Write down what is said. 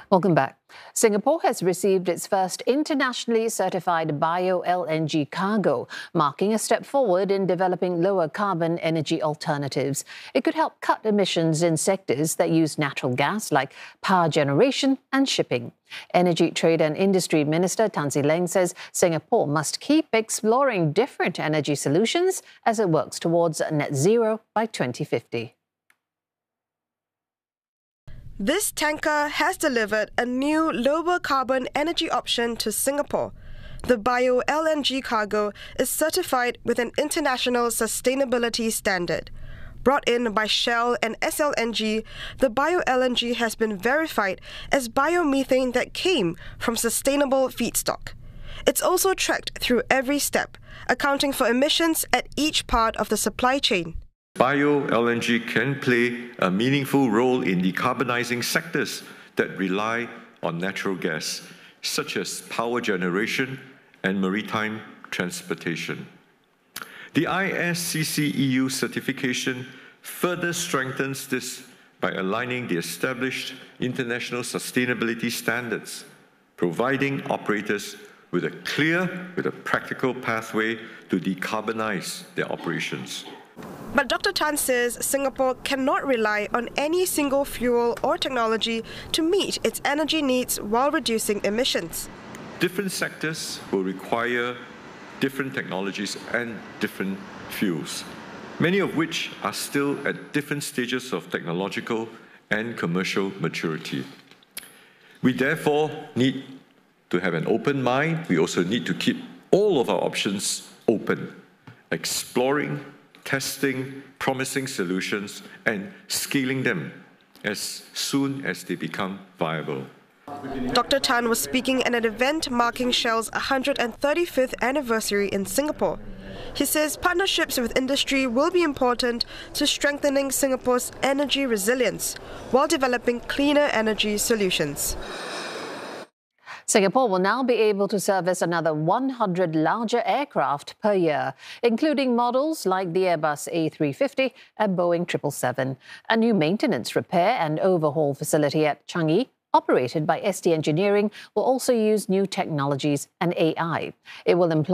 Welcome back. Singapore has received its first internationally certified bio-LNG cargo, marking a step forward in developing lower carbon energy alternatives. It could help cut emissions in sectors that use natural gas like power generation and shipping. Energy Trade and Industry Minister Tan See Leng says Singapore must keep exploring different energy solutions as it works towards net zero by 2050. This tanker has delivered a new lower carbon energy option to Singapore. The bio-LNG cargo is certified with an international sustainability standard. Brought in by Shell and SLNG, the bio-LNG has been verified as biomethane that came from sustainable feedstock. It's also tracked through every step, accounting for emissions at each part of the supply chain. Bio-LNG can play a meaningful role in decarbonizing sectors that rely on natural gas, such as power generation and maritime transportation. The ISCC EU certification further strengthens this by aligning the established international sustainability standards, providing operators with a practical pathway to decarbonize their operations. But Dr. Tan says Singapore cannot rely on any single fuel or technology to meet its energy needs while reducing emissions. Different sectors will require different technologies and different fuels, many of which are still at different stages of technological and commercial maturity. We therefore need to have an open mind. We also need to keep all of our options open, exploring, testing promising solutions and scaling them as soon as they become viable. Dr. Tan was speaking at an event marking Shell's 135th anniversary in Singapore. He says partnerships with industry will be important to strengthening Singapore's energy resilience while developing cleaner energy solutions. Singapore will now be able to service another 100 larger aircraft per year, including models like the Airbus A350 and Boeing 777. A new maintenance, repair and overhaul facility at Changi, operated by ST Engineering, will also use new technologies and AI. It will employ